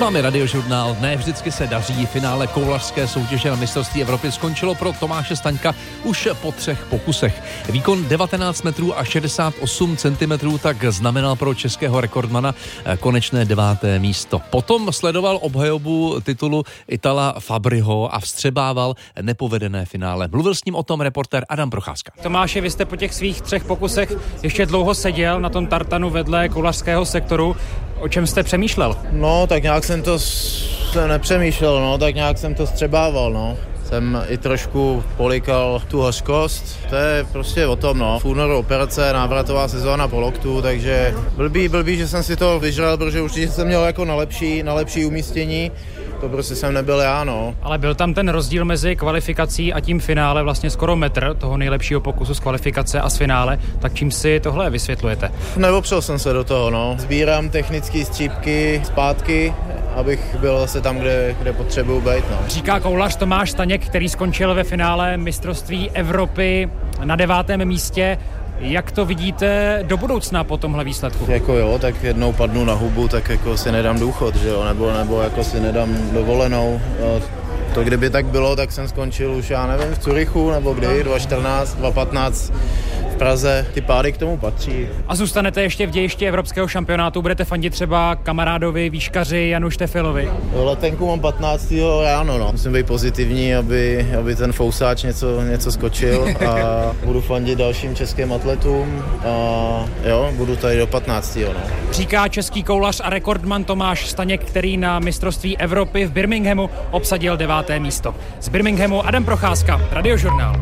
vámi Radiožurnál. Ne vždycky se daří. Finále koulařské soutěže na mistrovství Evropy skončilo pro Tomáše Staňka už po 3 pokusech. Výkon 19 metrů a 68 cm tak znamenal pro českého rekordmana konečné 9. místo. Potom sledoval obhajobu titulu Itala Fabriho a vstřebával nepovedené finále. Mluvil s ním o tom reportér Adam Procházka. Tomáši, vy jste po těch svých 3 pokusech ještě dlouho seděl na tom tartanu vedle koulařského sektoru. O čem jste přemýšlel? No, tak nějak jsem nepřemýšlel, tak nějak jsem to střebával, Jsem i trošku polikal tu hořkost, to je prostě o tom, V únoru operace, návratová sezóna po loktu, takže blbý, že jsem si to vyžral, protože určitě jsem měl jako na lepší umístění. To prostě jsem nebyl já, Ale byl tam ten rozdíl mezi kvalifikací a tím finále, vlastně skoro metr toho nejlepšího pokusu z kvalifikace a z finále, tak čím si tohle vysvětlujete? Neopřel jsem se do toho, Sbírám technické střípky zpátky, abych byl zase tam, kde potřebuju být, Říká koulař Tomáš Staněk, který skončil ve finále mistrovství Evropy na 9. místě. Jak to vidíte do budoucna po tomhle výsledku? Tak jednou padnu na hubu, tak jako si nedám důchod, že jo, nebo jako si nedám dovolenou. To kdyby tak bylo, tak jsem skončil už, já nevím, v Curychu, nebo kdy, 2014, 2015 v Praze, ty pády k tomu patří. A zůstanete ještě v dějišti evropského šampionátu, budete fandit třeba kamarádovi, výškaři Janu Štefilovi? Letenku mám 15. ráno, Musím být pozitivní, aby ten fousáč něco skočil a budu fandit dalším českým atletům a budu tady do 15. Říká český koulař a rekordman Tomáš Staněk, který na mistrovství Evropy v Birminghamu obsadil 9. místo. Z Birminghamu Adam Procházka, Radiožurnál.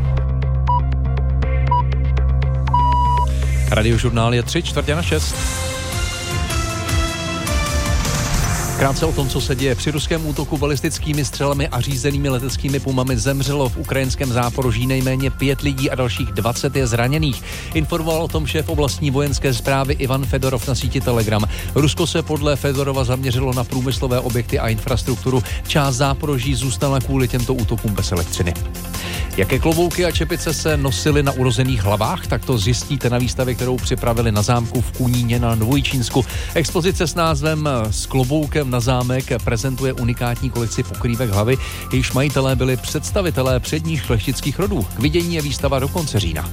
Radiožurnál je 3/4/6. Krátce o tom, co se děje. Při ruském útoku balistickými střelami a řízenými leteckými pumami zemřelo v ukrajinském Záporoží nejméně 5 lidí a dalších 20 je zraněných. Informoval o tom šéf oblastní vojenské správy Ivan Fedorov na síti Telegram. Rusko se podle Fedorova zaměřilo na průmyslové objekty a infrastrukturu. Část Záporoží zůstala kvůli těmto útokům bez elektřiny. Jaké klobouky a čepice se nosily na urozených hlavách? Tak to zjistíte na výstavě, kterou připravili na zámku v Kuníně na Novojčínsku. Expozice s názvem S kloboukem na zámek prezentuje unikátní kolekci pokrývek hlavy, jejíž majitelé byli představitelé předních šlechtických rodů. K vidění je výstava do konce října.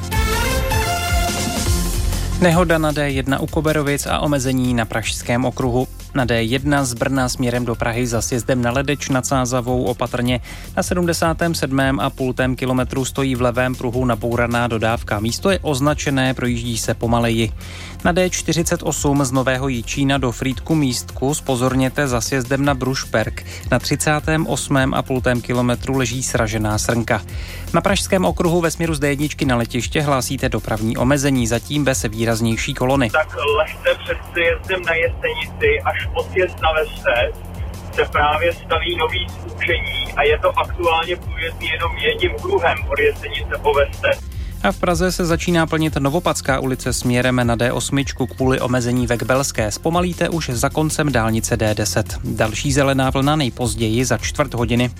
Nehoda na D1 u Koberovic a omezení na Pražském okruhu. Na D1 z Brna směrem do Prahy za sjezdem na Ledeč nad Sázavou opatrně. Na 77,5 kilometru stojí v levém pruhu nabouraná dodávka. Místo je označené, projíždí se pomaleji. Na D48 z Nového Jičína do Frýdku Místku zpozorněte za sjezdem na Brušperk. Na 38,5 kilometru leží sražená srnka. Na Pražském okruhu ve směru z D1 na letiště hlásíte dopravní omezení, zatím bez výraznější kolony. Tak lehce před sjezdem na Jesenici až po sjezd na Vestec se právě staví nový spouštění a je to aktuálně průjezdný jenom jedním kruhem od Jesenice po Vestec. A v Praze se začíná plnit Novopadská ulice směrem na D8 kvůli omezení ve Kbelské. Zpomalíte už za koncem dálnice D10. Další zelená vlna nejpozději za 1/4 hodiny.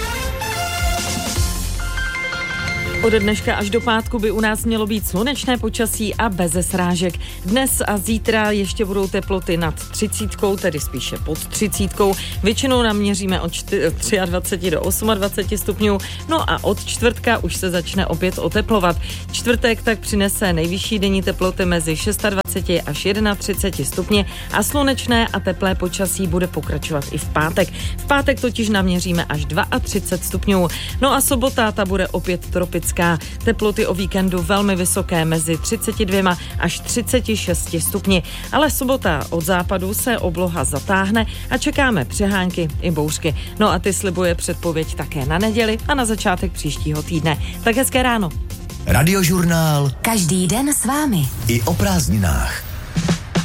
Od dneška až do pátku by u nás mělo být slunečné počasí a beze srážek. Dnes a zítra ještě budou teploty nad 30, tedy spíše pod 30. Většinou naměříme od 23 do 28 stupňů. No a od čtvrtka už se začne opět oteplovat. Čtvrtek tak přinese nejvyšší denní teploty mezi 26 až 31 stupně a slunečné a teplé počasí bude pokračovat i v pátek. V pátek totiž naměříme až 32 stupňů. No a sobota ta bude opět tropická. Teploty o víkendu velmi vysoké, mezi 32 až 36 stupni. Ale sobota od západu se obloha zatáhne a čekáme přehánky i bouřky. No a ty slibuje předpověď také na neděli a na začátek příštího týdne. Tak hezké ráno. Radiožurnál. Každý den s vámi. I o prázdninách.